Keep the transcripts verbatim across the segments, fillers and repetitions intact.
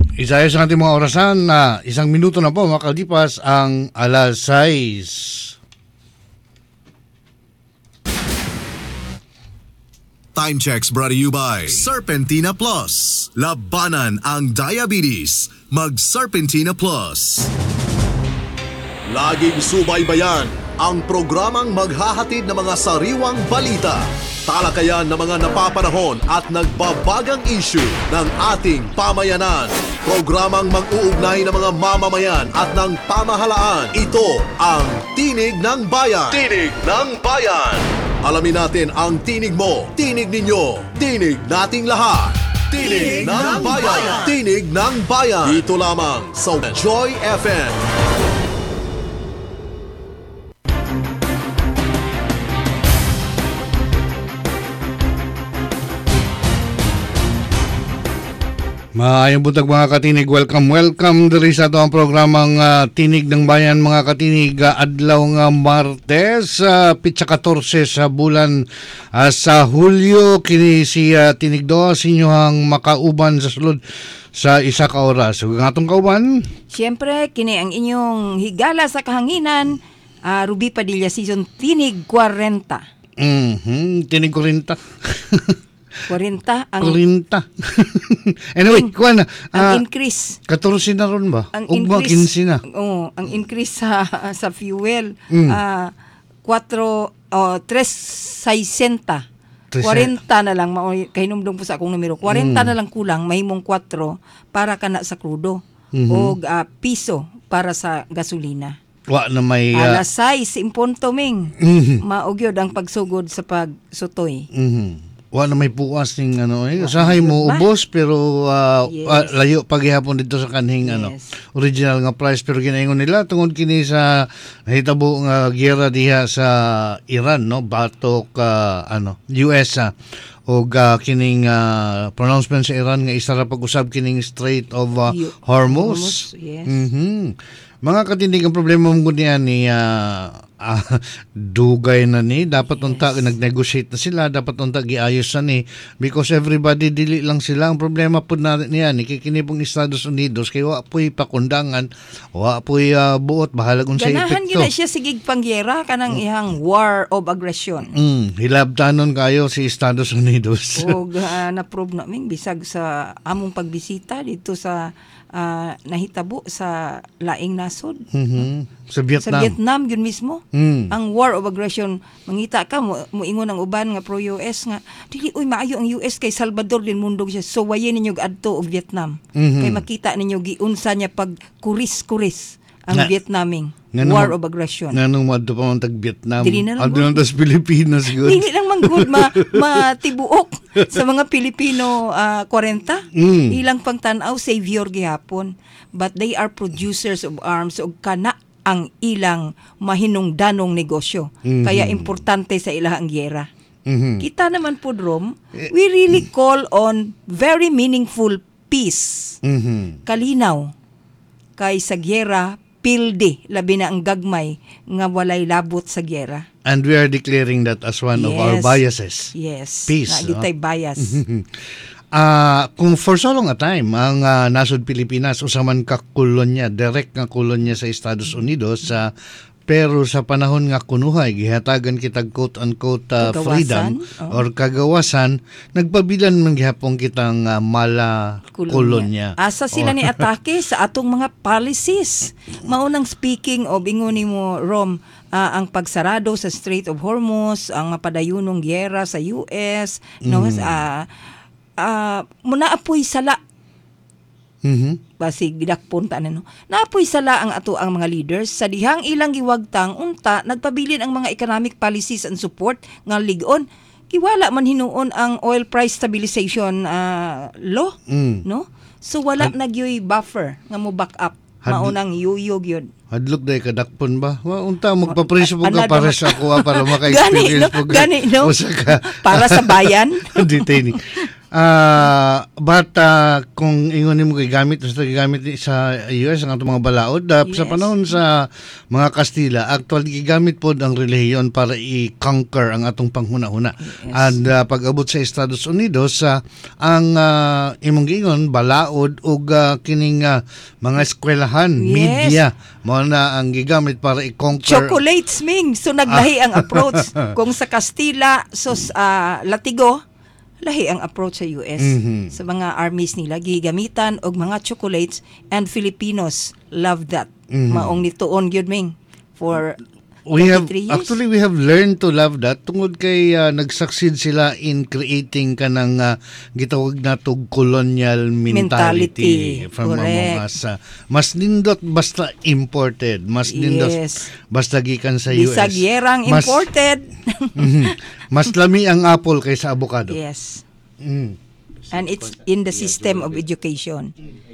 Isayos ang ating mga orasan na isang minuto na po makalipas ang alas sais. Time checks brought to you by Serpentina Plus. Labanan ang diabetes. Mag-Serpentina Plus. Laging subaybayan ang programang maghahatid ng mga sariwang balita, talakayan ng mga napapanahon at nagbabagang issue ng ating pamayanan. Programang mag-uugnay ng mga mamamayan at ng pamahalaan. Ito ang Tinig ng Bayan. Tinig ng Bayan. Alamin natin ang tinig mo, tinig ninyo, tinig nating lahat. Tinig, tinig ng, ng bayan. bayan. Tinig ng Bayan. Dito lamang sa Joy F M. Maayong buntag mga katinig, welcome, welcome diri sa ito ang programang uh, Tinig ng Bayan mga katinig, uh, adlaw nga Martes, uh, pitsa katorse sa bulan uh, sa Hulyo, kini si uh, Tinig do, sinyohang makauban sa sulod sa isa ka oras. So, nga itong kauban? Siyempre, kini ang inyong higala sa kahanginan, uh, Ruby Padilla Season, Tinig forty. Mm-hmm, Tinig forty. forty ang forty. Anyway, kuha na. Ang uh, increase. fourteen na ron ba? Ang Ugma, increase. fifteen na. Oo, ang increase sa sa fuel. Mm. Uh, four, oh, three sixty. forty na lang. Kahinumdong po sa akong numero. forty Mm. na lang kulang. Mahimong four para ka na sa krudo. Mm-hmm. O uh, piso para sa gasolina. Wa na may... Uh, Alas sais, impunto ming. mm-hmm. Maugyod ang pagsugod sa pagsutoy. Mm-hmm. Wa na may puwas ning ano eh. Usahay mo ubos pero uh, yes. uh, layo paghihapon dito sa kanhing yes. ano original nga price pero ginaingon nila tungod kini sa nahitabo nga giyera diha sa Iran no batok uh, ano U S uh, o uh, kining uh, pronouncement sa Iran nga isa ra pag-usab kining Strait of uh, Hormuz. Hormuz, yes. Mhm. Mga katinig ang problema mo niyan ni uh, uh, dugay na ni dapat yes. unta nag-negotiate na sila, dapat unta giayos na ni because everybody dili lang sila. Ang problema po na niya ni kikini pong Estados Unidos kay wa po'y pakundangan, wa po'y uh, buot bahalag unsay epekto. Ganahan gina siya sigig pangyera kanang ihang war of aggression. Mm, hilabtanon kayo si Estados Unidos. O uh, na-prove naming bisag sa among pagbisita dito sa uh, nahitabo sa laing nasod. Mm-hmm. Sa Vietnam. Sa Vietnam yun mismo. Mm. Ang war of aggression, mangita ka mo moingon ang uban nga pro-U S nga dili uy maayo ang U S kay Salvador din mundog siya. So waye ninyo adto og Vietnam. Mm-hmm. Kay makita ninyo giunsa niya pag kuris-kuris ang nga, Vietnaming nga war nung, of aggression. Nga nung madto pa mong tag-Vietnam. Dili na lang. Ado lang tas Pilipinas. Dili lang man good ma, matibuok sa mga Pilipino uh, forty. Mm. Ilang pangtanaw savior gihapon. But they are producers of arms og kana ang ilang mahinungdanong negosyo. Mm-hmm. Kaya importante sa ilahang giyera. Mm-hmm. Kita naman po, Rom, we really call on very meaningful peace. Mm-hmm. Kalinaw. Kay sa giyera, pilde, labi na ang gagmay nga walay labot sa giyera. And we are declaring that as one yes. of our biases. Yes. Peace. Nagitay no? bias. Uh, kung for so long a time ang uh, nasod Pilipinas usaman ka kolonya, direct nga kolonya sa Estados Unidos uh, pero sa panahon nga kunuhay gihatagan kitag quote-unquote uh, freedom oh. or kagawasan nagpabilan man gihapon kitang uh, mala kolonya. kolonya. Asa sila ni atake sa atong mga policies. Maunang speaking of inguni mo Rom uh, ang pagsarado sa Strait of Hormuz, ang mapadayunong giyera sa U S, no mm. uh, Uh, muna apoy sala. Mm-hmm. Basig gidakpon ta no. Naapoy sala ang ato ang mga leaders sa dihang ilang giwagtang unta nagpabilin ang mga economic policies and support nga ligon. Kiwala man hinuon ang oil price stabilization uh, law, mm. no? So wala Had, nagyoy buffer nga mo back up. Had, maunang yuyog yun. Hadlok day kadakpon ba? Wa unta magpapreso po ka para sa kuha para maka-experience po. Gani no? Ka, Gani no? Ka, para sa bayan. Detaining. Ah, but ah, kung ingon mo gigamit sa gigamit ni- sa U S ang atong mga balaod ah, sa Yes. panahon sa mga Kastila, actually gigamit pod ang relihiyon para i-conquer ang atong panghuna-huna. Yes. And ah, pag-abot sa Estados Unidos, ah, ang ah, imong gingon balaod ug ah, kining ah, mga eskwelahan, Yes. media mo na ang gigamit para i-conquer. Chocolates, Ming. So, naglahi ang approach. Kung sa Kastila, so sa Latigo, lahi ang approach sa U S. Mhm. Sa mga armies nila, gigamitan og mga chocolates, and Filipinos love that. Mhm. Maong nituon gyud, Ming. For We have twenty-three years. actually we have learned to love that tungod kay uh, nag-succeed sila in creating kanang uh, gitawag natog colonial mentality, Mentality. from Correct. among us. Uh, mas nindot basta imported, mas nindot Yes. basta gikan sa U S. Bisag yerang Mas- imported. Mhm. Mas lami ang apple kaysa avocado. Yes. Mm. And it's in the system of education.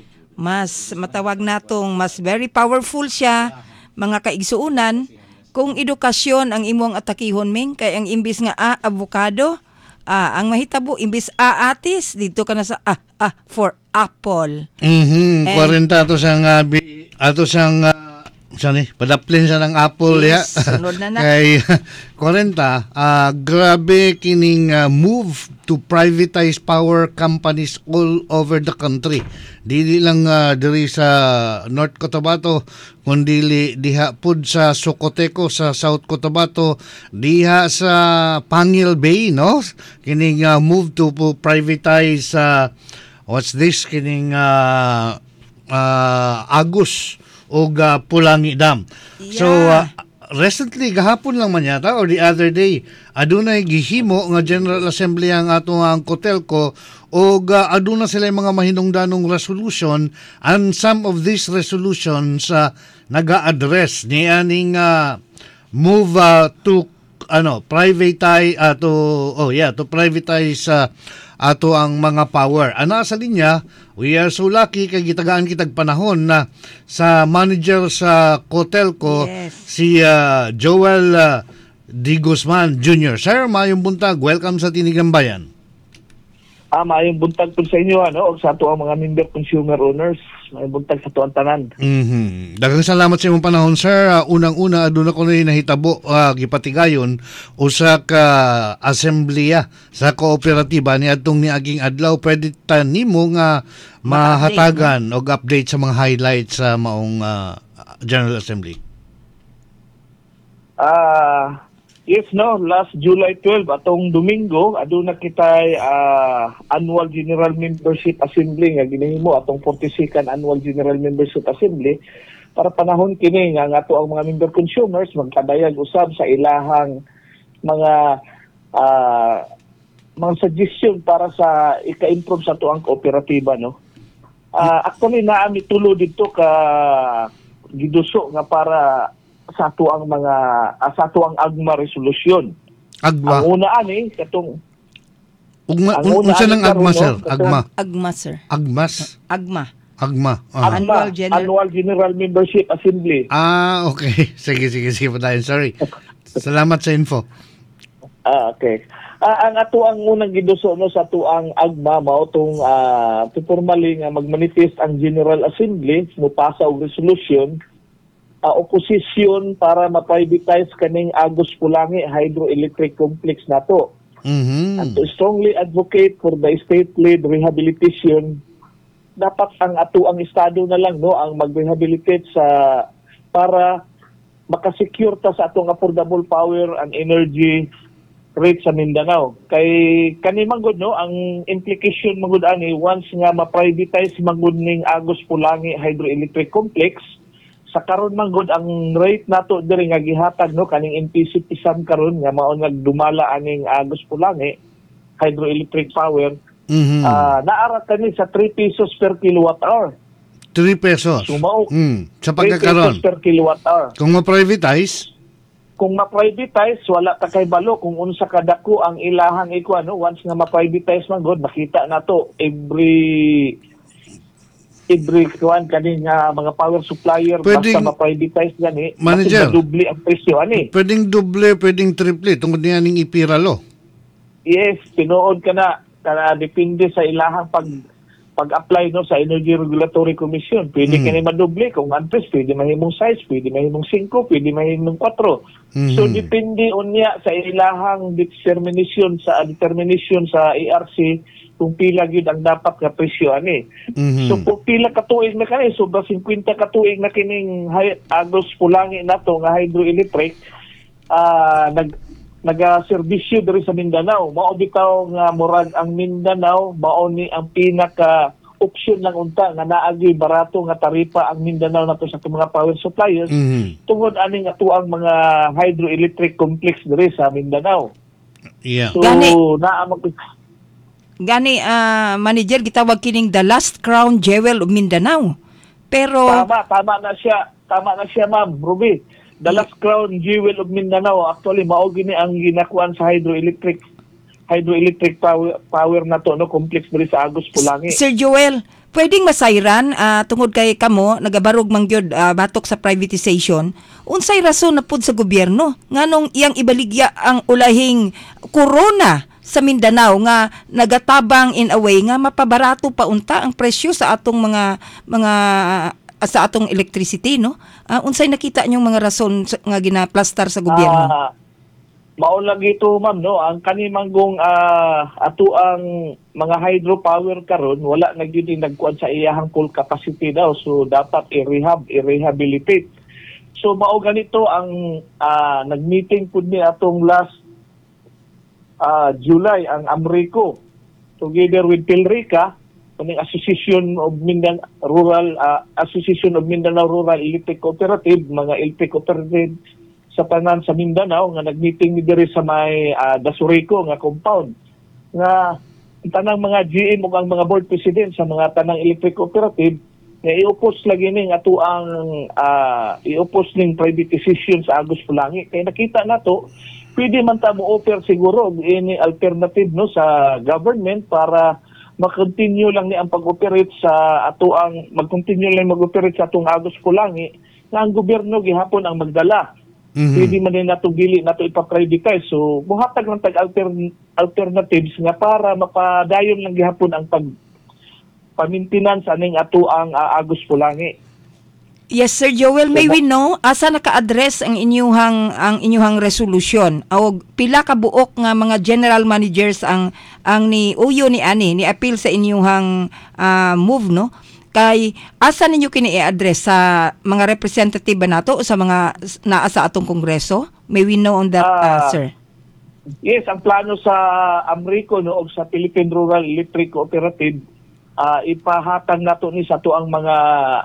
Mas matawag natong mas very powerful siya, mga kaigsuunan, kung edukasyon ang imong atakihon, Ming, kay ang imbis nga a avocado, ah, ang mahitabo imbis a atis, dito ka na sa ah, ah for apple. Mhm. And- Kwarenta ato sang uh, bi- ato sang uh, saan eh, padaplin siya ng apple Yes, ya. sunod na na. Kay kwarenta, ah, grabe kining ah, move to privatize power companies all over the country. Dili lang ah, diri sa North Cotabato, kundi li- diha pud sa Socoteco sa South Cotabato, diha sa Pangil Bay, no? Kining ah, move to pu- privatize ah, what's this kining ah, ah, Agus o uh, Pulangi Dam. So uh, recently gahapon lang man yata or the other day adunay gihimo nga General Assembly ang ato ang Cotelco o uh, aduna sila yung mga mahinungdanong resolution, and some of these resolutions uh, naga-address ni aning uh, move uh, to ano privatize uh, to oh yeah to privatize uh, ato ang mga power. Ana sa linya, we are so lucky kay gitagaan kitag panahon na sa manager sa Cotelco, Yes. si uh, Joel uh, D. Guzman Junior Sir, mayong buntag. Welcome sa Tinig ng Bayan. Ah, maayong buntag po sa inyo, ano, o sa ato ang mga member consumer owners. Maayong buntag sa tuang tanan. Mhm. Daghang salamat sa imong panahon, sir. Uh, unang-una aduna ko na nahitabo uh, gipatigayon usa ka assembleya sa kooperatiba ni adtong niaging adlaw. Pwede ta nimo nga mahatagan og update sa mga highlights sa maong uh, General Assembly. Ah, yes, no, last July twelfth, atong Domingo, aduna kitay ah, annual General Membership Assembly nga ginahimo, atong forty-second Annual General Membership Assembly, para panahon kini nga nga ato ang mga member consumers magkadayag usab sa ilahang mga ah, mga suggestion para sa ika-improve sa ato ang kooperatiba, no. Ah, actually naami tulo dito ka giduso nga para sa ato ang mga ah, sa ato ang agma resolution. Agma. Ang una ani katong Ugma, ang un, una unsa ani ng karon, agma, no, sir? katong Agma. Agma, sir. Agmas. Agma. Agma. Ah. agma, Annual General- Annual General Membership Assembly. Ah, okay. Sige, sige, sige pa tayo. Sorry. Salamat sa info. Ah, okay. Ah, ang ato ang unang giduso no sa ato ang agma mao tong ah, to formally nga magmanifest ang General Assembly mupasa og resolution uh, opposition para ma-privatize kaning Agus Pulangi Hydroelectric Complex nato. Mhm. And to strongly advocate for the state-led rehabilitation, dapat ang ato ang estado na lang no ang mag-rehabilitate sa para makasecure ta sa atong affordable power and energy rate sa Mindanao. Kay kanimang gud no ang implication magud ani once nga ma-privatize magud ning Agus Pulangi Hydroelectric Complex, sa karon man gud ang rate nato diri nga gihatag no kaning M P C Pisam karon nga mao nagdumala aning Agus Pulangi Hydroelectric Power, Mhm. ah naara kani sa three pesos per kilowatt hour. three pesos. Sumao. Mm. Sa three pagkakaroon. pesos per kilowatt hour. Kung ma-privatize, Kung ma-privatize, wala ta kay balo kung unsa kadako ang ilahang iko ano once nga ma-privatize man gud makita nato every every kuan kani nga mga power supplier Pwedeng- basta ma-privatize gani Manager. dubli ang presyo ani. pwedeng doble, pwedeng triple, tungkol niya ning ipiralo. Yes, tinuod ka na kana depende sa ilahang pag pag-apply no sa Energy Regulatory Commission. Pwede Mhm. kini madoble kung antes pwede mahimong size, pwede mahimong five, pwede mahimong four. Mhm. So depende unya sa ilahang determination sa determination sa A R C kung pila gyud ang dapat nga presyo ani. Mhm. So kung pila ka tuig na kani, sobra fifty ka tuig na kining hay- Agos Pulangi nato nga hydroelectric ah nag naga-serbisyo diri sa Mindanao. Mao bitaw nga murag ang Mindanao mao ni ang pinaka option lang unta nga naagi barato nga taripa ang Mindanao nato sa mga power suppliers Mhm. tungod ani nga tuang mga hydroelectric complex diri sa Mindanao. Yeah. So Gani. naa mag Gani, ah, manager, gitawag kining the last crown jewel of Mindanao. Pero, tama tama na siya, tama na siya ma'am Ruby. The last crown jewel of Mindanao actually mao gini ang ginakuan sa hydroelectric hydroelectric power, power na to no complex diri sa Agos Pulangi. Sir Joel, pwedeng masayran ah, tungod kay kamo nagabarog man gyud ah, batok sa privatization. Unsay rason na pud sa gobyerno nganong iyang ibaligya ang ulahing corona sa Mindanao nga nagatabang in a way nga mapabarato pa unta ang presyo sa atong mga mga ah, sa atong electricity, no? Ah, unsay nakita niyong mga rason sa- nga ginaplastar sa gobyerno? Ah, mao lagi ito ma'am no ang kanimanggong ah, ato ang mga hydropower karon wala na gyud yung nagkuan sa iyahang full capacity daw so dapat i-rehab i-rehabilitate. So mao ganito ang ah, nagmeeting pud ni atong last ah, July ang Amrico together with Pilrica kaning Association of Mindanao Rural ah, Association of Mindanao Rural Electric Cooperative mga L P cooperative sa tanan sa Mindanao nga nagmeeting ni diri sa may ah, Dasurico nga compound nga ang tanang mga G M ug ang mga board president sa mga tanang electric cooperative nga iupos lagi ning ato ang ah, iupos ning privatization sa Agos Pulangi kay nakita nato pwede man ta mo offer siguro ini alternative no sa government para mag-continue lang ni ang pag-operate sa ato ang mag-continue lang mag-operate sa atong Agos Pulangi nga ang gobyerno gihapon ang magdala. Mhm. Pwede man din nato dili nato ipa-privatize. So buhatag lang tag altern- alternatives nga para mapadayon lang gihapon ang pag pamintinan sa aning ato ang ah, Agos Pulangi. Yes, Sir Joel, may we know asa naka-address ang inyuhang ang inyuhang resolution o pila ka buok nga mga general managers ang ang ni uyo ni ani ni appeal sa inyuhang ah, move no kay asa ninyo kini i-address sa mga representative ba nato o sa mga s- naa sa atong kongreso? May we know on that, ah, Ah, sir? Yes, ang plano sa Amrico no og sa Philippine Rural Electric Cooperative ah, ipahatag nato ni sa ato ang mga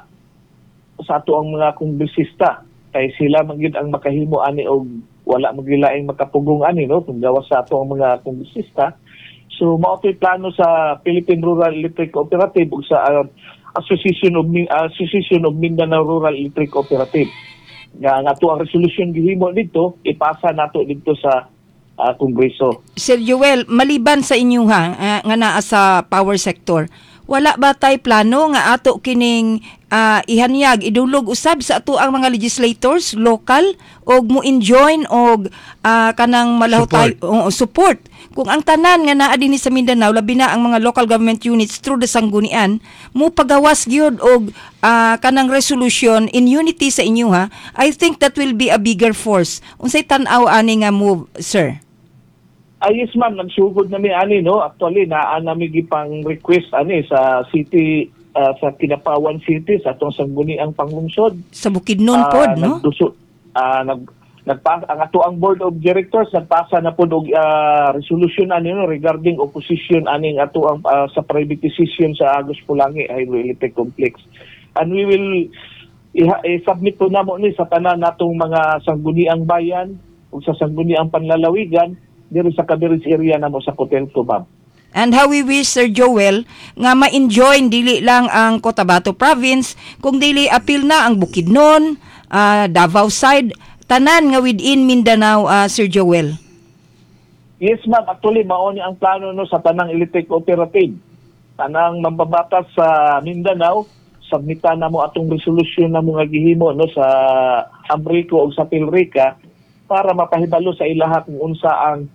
sa ato ang mga kongresista kay sila man gyud ang makahimo ani og wala magilaing makapugong ani no kung gawas sa ato ang mga kongresista. So mao to'y plano sa Philippine Rural Electric Cooperative ug sa ah, Association of Min- ah, Association of Mindanao Rural Electric Cooperative. Nga nga ato ang resolution gihimo dito ipasa nato dito sa ah, kongreso. Sir Joel, maliban sa inyuha ah, nga naa sa power sector, wala ba tay plano nga ato kining ah, ihanyag idulog usab sa ato ang mga legislators local og mo enjoin og ah, kanang malaw tay oo, support kung ang tanan nga naa dinhi sa Mindanao labi na ang mga local government units through the sanggunian mo pagawas gyud og ah, kanang resolution in unity sa inyuha. I think that will be a bigger force. Unsay tan-aw ani nga move, sir? Ay, yes ma'am, nagsugod na mi ani no. Actually naa nami gipang request ani sa city ah, sa Kinapawan City sa atong sangguniang panglungsod. Sa Bukidnon Ah, pod, no? Nagduso, ah, nag nagpa ang ato ang board of directors nagpasa na pod og ah, resolution ani no regarding opposition aning ato ang ah, sa privatization sa Agos Pulangi Hydroelectric Complex. And we will iha- i-submit po namo ni sa tanan natong mga sangguniang bayan ug sa sangguniang panlalawigan diri sa Cabarets area namo sa Cotelco, ma'am. And how we wish, Sir Joel, nga ma-enjoy dili lang ang Cotabato Province, kung dili appeal na ang Bukidnon, ah, Davao side, tanan nga within Mindanao, ah, Sir Joel. Yes, ma'am. Actually, mao ni ang plano no sa tanang electric cooperative. Tanang mambabatas sa Mindanao, submitan na mo atong resolution na mo nga gihimo no sa Amrico o sa Pilrica para mapahibalo sa ilaha kung unsa ang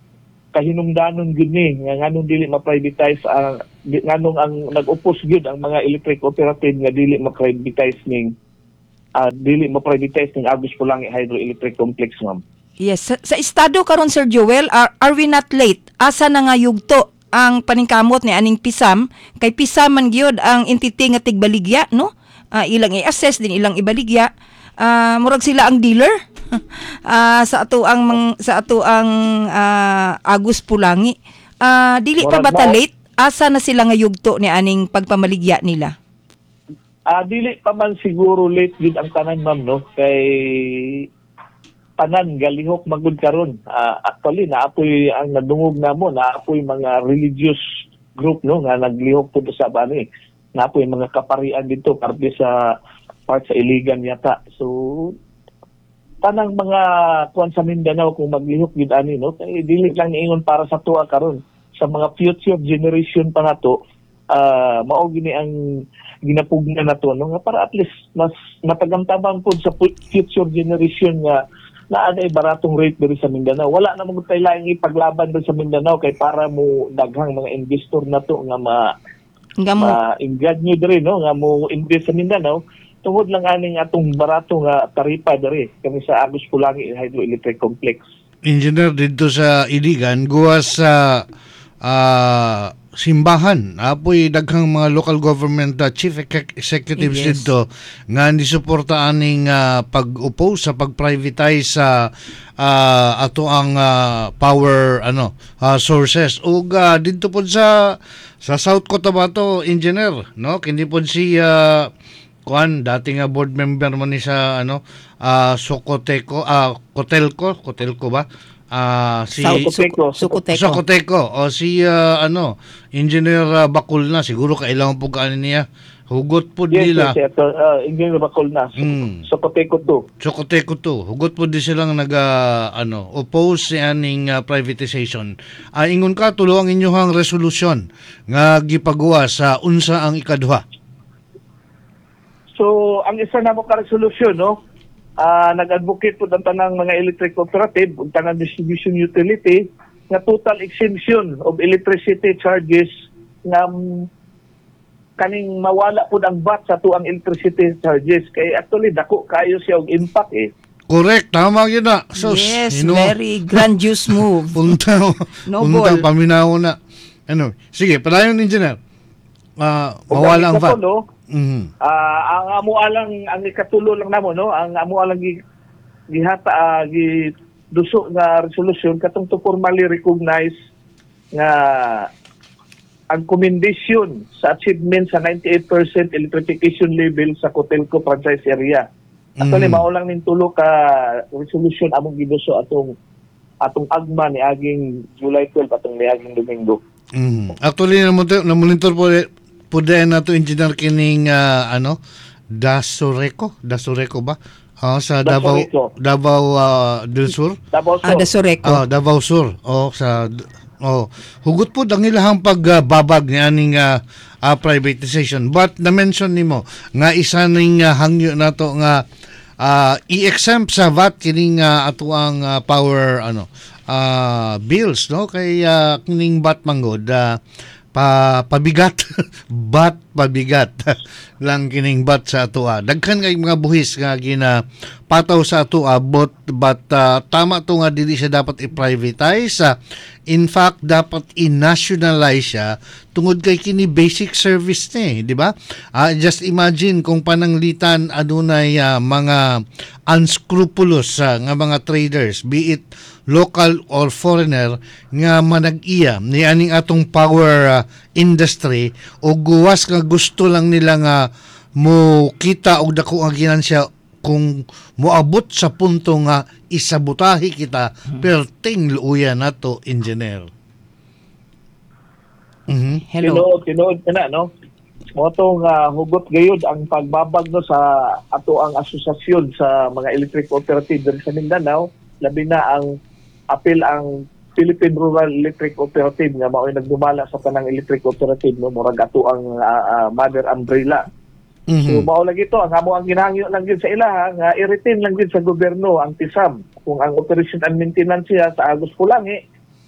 kahinungdanon gyud ni nga nganong dili ma-privatize ang di- nganong ang nag-oppose gyud ang mga electric operative nga dili ma-privatize ning ah, dili ma-privatize ning Agus Pulangi Hydroelectric Complex, ma'am. Yes, sa, sa estado karon Sir Joel, are, are we not late? Asa na nga yugto ang paningkamot ni aning Pisam, kay Pisam man gyud ang entity nga tigbaligya, no? Ah, ilang i-assess din ilang ibaligya. Ah, murag sila ang dealer. Ah, sa ato ang mang- sa ato ang ah, Agus Pulangi. Ah, dili pa Murag ba ta mao- late? Asa na sila nga yugto ni aning pagpamaligya nila? Ah, dili pa man siguro late gid ang tanan, ma'am, no? Kay tanan galihok magud karon. Ah, actually naapoy ang nadungog namo, naapoy mga religious group, no, nga naglihok pud sa bani. Naapoy mga kaparian dito parte sa part sa Iligan yata. So tanang mga kuan sa Mindanao kung maglihok gid ani, no, kay dili lang niingon para sa tuwa karon, sa mga future generation pa nato. Ah, mao gini ang ginapugna nato, no, nga para at least mas matagamtabang pud sa pu- future generation nga naa na baratong rate diri sa Mindanao. Wala na mo tayo laing ipaglaban diri sa Mindanao kay para mo daghang mga investor nato nga ma Nga mo ma-engage nyo diri, no, nga mo invest sa Mindanao tungod lang aning atong barato nga taripa diri kami sa Agus Pulangi Hydroelectric Complex. Engineer, dito sa Iligan, guwas sa ah, simbahan. Apoy daghang mga local government uh, chief ec- executives Yes. dito nga nisuporta aning ah, pag-oppose sa pag-privatize sa ah, ato ang ah, power ano ah, sources. Ug ah, dito pod sa sa South Cotabato, engineer, no? Kindi pod si ah, kuan dati nga board member man ni sa ano ah Socoteco ah Cotelco Cotelco ba ah si South Coteco. Sukoteco. Socoteco o si ah, ano Engineer ah, Bakul na siguro kailangan po kaano niya hugot po Yes, nila yes, yes. Uh, Engineer Bakol na. So, Mm. so Coteco to. Socoteco to hugot po di silang nag ah, ano oppose sa aning ah, privatization. Ah, ingon ka tulo ang inyong resolusyon nga gipagawa sa unsa ang ikaduha. So, ang isa na mo ka-resolution, no, ah, nag-advocate po ang tanang mga electric cooperative, ang tanang distribution utility, nga total exemption of electricity charges nga mm, kaning mawala po ang V A T sa tuang electricity charges. Kay actually, dako kayo siya og impact eh. Correct, tama yun na. Sus, Yes, you know, very grandiose move. punta, Noble. punta, paminaw na. Ano, sige, palayon engineer. Ah, Ug mawala ang ang V A isa T. po, no, Mhm. Ah, ang amo alang ang ikatulo lang namo, no, ang amo alang gi gihata ah, gi duso nga resolution katong to formally recognize nga ang commendation sa achievement sa ninety-eight percent electrification level sa Cotelco franchise area. Actually, Mm. mao lang ning tulo ka resolution among giduso atong atong agma ni aging July twelve atong niaging Domingo. Mhm. Actually, namonitor, namonitor po po din na to engineer kining ah, ano, Dasoreco, Dasoreco ba? Ah, sa Davao, Dasoreco. Davao ah, del Sur. Tapos Ah, Dasoreco. Ah, Davao Sur. Oh, sa oh, hugot po ang ilahang pagbabag ni aning ah, ah, privatization. But na-mention nimo nga isa ning ah, hangyo nato nga ah, i-exempt sa V A T kining ah, ato ang ah, power ano ah, bills, no, kay ah, kining V A T manggod ah, pa pabigat bat pabigat lang kining bat sa atua daghan kay mga buhis nga gina pataw sa atua but but ah, tama to nga dili siya dapat i-privatize. Ah, in fact dapat i-nationalize siya tungod kay kini basic service ni, di ba? Ah, just imagine kung pananglitan adunay ah, mga unscrupulous ah, nga mga traders, be it local or foreigner, nga manag-iya ni aning atong power ah, industry o guwas nga gusto lang nila nga mo kita og dako nga ginansya kung moabot sa punto nga isabutahi kita perting luya nato engineer. Mhm. Hello. Tinuod, tinuod ka na, no? Mo to nga hugot gayud ang pagbabag no sa ato ang asosasyon sa mga electric cooperative diri sa Mindanao, labi na ang apil ang Philippine Rural Electric Cooperative nga mao'y nagdumala sa tanang electric cooperative, no, murag ato ang ah, ah, mother umbrella. So Mhm. mao lang ito, ang amo ang ginahangyo lang gyud sa ilaha nga i-retain lang gyud sa gobyerno ang T I S A M kung ang operation and maintenance siya sa Agus Pulangi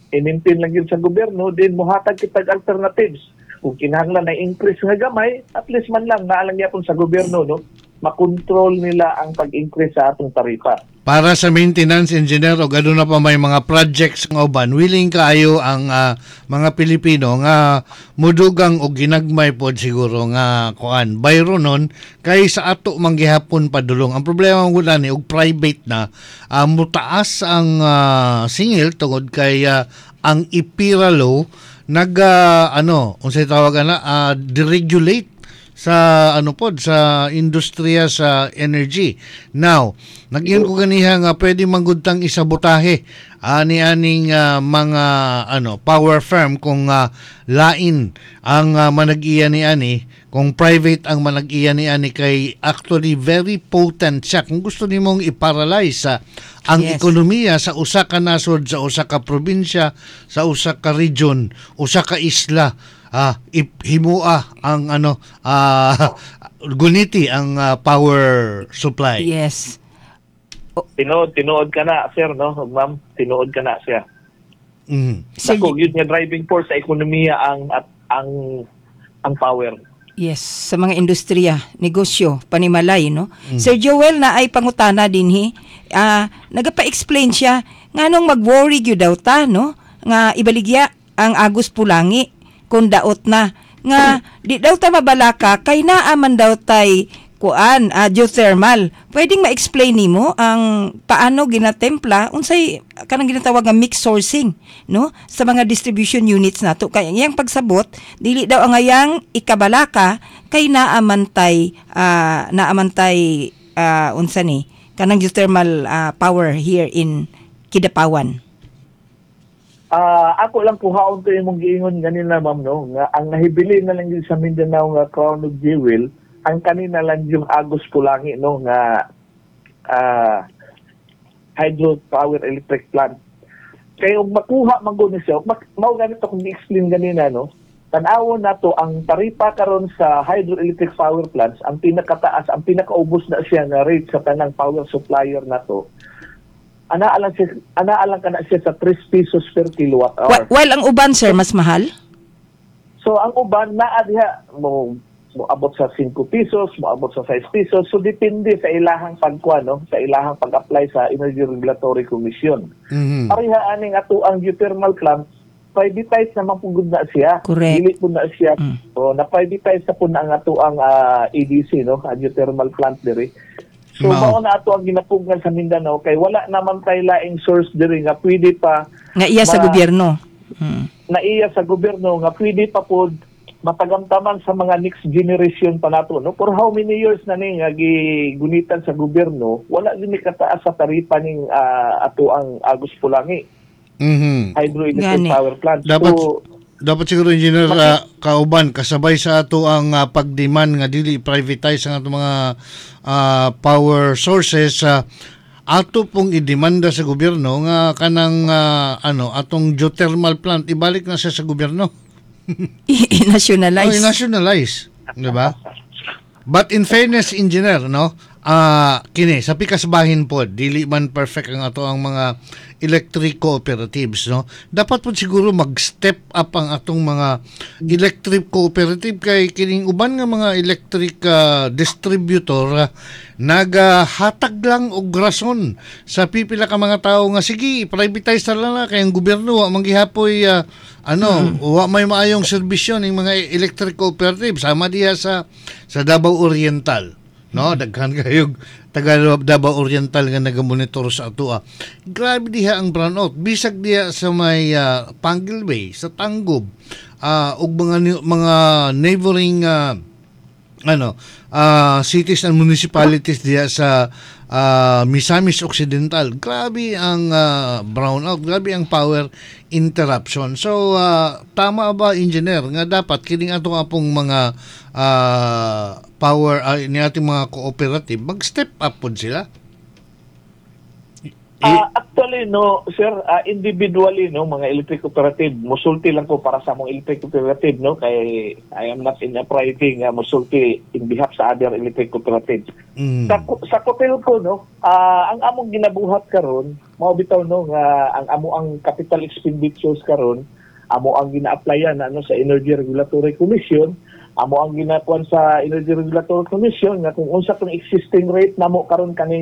i-maintain lang yun sa gobyerno, din muhatag kitag alternatives. Kung kinahanglan na increase nga gamay, at least man lang naalang yapon sa gobyerno, no, makontrol nila ang pag-increase sa atong taripa. Para sa maintenance engineer o gano'n na pa may mga projects nga uban, willing kaayo ang ah, mga Pilipino nga mudugang o ginagmay pod siguro nga kuan bayro nun kay sa ato manggihapon padulong. Ang problema mo ni og private na ah, mutaas ang ah, singil tungod kay ah, ang I P R A law nag ah, ano unsay tawag na ah, deregulate sa ano pod sa industriya sa energy. Now, nagyan ko ganiha nga pwede manggudtang isabotahe ani aning ah, mga ano power firm kung ah, lain ang uh, manag-iya ni ani, kung private ang manag-iya ni ani kay actually very potent siya. Kung gusto nimong i-paralyze sa ang Yes. ekonomiya sa usa ka nasod, sa usa ka probinsya, sa usa ka region, usa ka isla, ah ip- himua ang ano ah guniti ang ah, power supply. Yes. Tinuod, tinuod ka na, sir, no? Ma'am, tinuod ka na siya. Mhm. Sir, Ako, yun nga driving force sa ekonomiya ang at ang ang power. yes, sa mga industriya, negosyo, panimalay, no? Sir Joel na ay pangutana din hi. Ah, nagapa-explain siya nganong mag-worry gyud daw ta, no? Nga ibaligya ang Agus Pulangi kung daot na nga di daw ta mabalaka kay naa man daw tay kuan ah, geothermal. Pwedeng ma-explain nimo ang paano ginatempla unsay kanang ginatawag nga mix sourcing, no, sa mga distribution units nato. Kay iyang pagsabot dili daw ang ayang ikabalaka kay naamantay ah, naamantay ah, unsa ni kanang geothermal ah, power here in Kidapawan. Ah, ako lang kuhaon to imong giingon ganina, ma'am, no, nga ang nahibili na lang yun sa Mindanao nga Crown of Jewel, ang kanina lang yung Agus Pulangi, no, nga ah, hydropower electric plant. Kaya kung makuha man gud ni siya, mak- mao ganito kung i-explain ganina, no, tan-awon nato ang taripa karon sa hydroelectric power plants, ang pinakataas, ang pinakaubos na siya nga rate sa tanang power supplier nato. Anaalang siya, anaalang ka na siya sa three pesos per kilowatt hour. Wh- while ang uban sir mas mahal? So ang uban naa diha mo moabot sa five pesos, moabot sa five pesos. So depende sa ilahang pagkuan, no, sa ilahang pag-apply sa Energy Regulatory Commission. Mhm. Pareha aning ato ang geothermal plant, privatized naman pugod na siya. Correct. Dili po na siya. Mm. So na-privatize na po na ang ato ang ah, A D C, no, ang geothermal plant diri. So Mao. mao na ato ang ginapugnan sa Mindanao kay wala naman tay laing source diri nga pwede pa Nga iya sa Ma- gobyerno. Hmm. naiya sa gobyerno nga pwede pa po matagamtaman sa mga next generation pa nato, no, for how many years na ni nga gigunitan sa gobyerno wala din ni kataas sa taripa ning ah, ato ang Agus Pulangi Mhm. hydroelectric Gani. power plant. Dapat So, dapat siguro engineer ah, kauban kasabay sa ato ang ah, pagdemand nga dili privatize ang ato mga ah, power sources sa ato pong idemanda sa gobyerno nga kanang ah, ano atong geothermal plant ibalik na siya sa gobyerno. I-nationalize. Oh, nationalize, di ba? But in fairness, engineer, no? Ah, kini sa pikas bahin pod, dili man perfect ang ato ang mga electric cooperatives, no? Dapat po siguro mag-step up ang atong mga electric cooperative kay kining uban nga mga electric ah, distributor ah, nagahatag lang og rason sa pipila ka mga tao nga sige, privatize na lang na kay ang gobyerno wa manggihapoy ah, ano, wa may maayong serbisyo ning mga electric cooperative sama diha sa sa Davao Oriental. No, daghan kayog taga Davao Oriental nga nagamonitor sa ato. Ah. Grabe diha ang brownout. Bisag diha sa may uh, Pangal Bay, sa Tanggob, ah ug mga ni- mga neighboring ah, ano, ah, cities and municipalities diha sa ah, Misamis Occidental. Grabe ang ah, brownout, grabe ang power interruption. So ah, tama ba engineer nga dapat kining ato nga pong mga ah, power uh, ni ating mga cooperative mag-step up pod sila? Ah, actually no sir, ah, individually no mga electric cooperative musulti lang ko para sa mong electric cooperative no kay I am not in a private nga musulti in behalf sa other electric cooperative. Mm. Sa ko- sa kotel ko no, ah, ang among ginabuhat karon mao bitaw no nga ang amo ang capital expenditures karon amo ang gina-applyan na ano sa Energy Regulatory Commission, amo ang ginakuan sa Energy Regulatory Commission nga kung unsa tong existing rate namo karon kaning